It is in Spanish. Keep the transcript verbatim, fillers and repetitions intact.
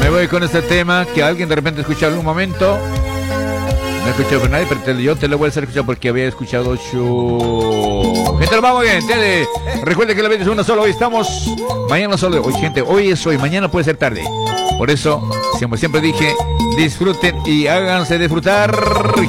Me voy con este tema que alguien de repente escuchó en algún momento. No he escuchado con nadie, pero te, yo te lo voy a hacer escuchar porque había escuchado yo. Gente, lo vamos bien. Te, recuerde que la vida es una sola. Hoy estamos, mañana solo. Hoy, gente, hoy es hoy, mañana puede ser tarde. Por eso, como siempre dije, disfruten y háganse disfrutar.